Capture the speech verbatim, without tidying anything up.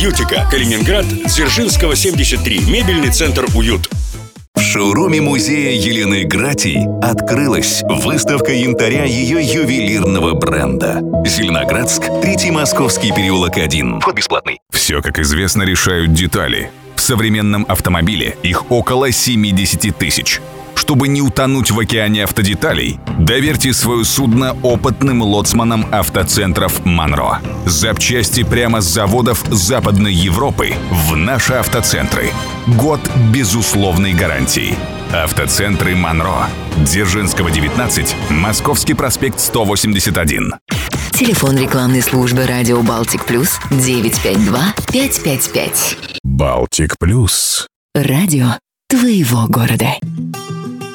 Бьютика. Калининград, Дзержинского, семьдесят три. Мебельный центр «Уют». В шоуруме музея Елены Гратий открылась выставка янтаря ее ювелирного бренда. Зеленоградск, Третий Московский переулок один. Вход бесплатный. Все, как известно, решают детали. В современном автомобиле их около семьдесят тысяч. Чтобы не утонуть в океане автодеталей, доверьте свое судно опытным лоцманам автоцентров «Монро». Запчасти прямо с заводов Западной Европы в наши автоцентры. Год безусловной гарантии. Автоцентры «Монро». Дзержинского, девятнадцать, Московский проспект сто восемьдесят один. Телефон рекламной службы «Радио Балтик Плюс» девять пять два пять пять пять. Балтик Плюс. Радио твоего города.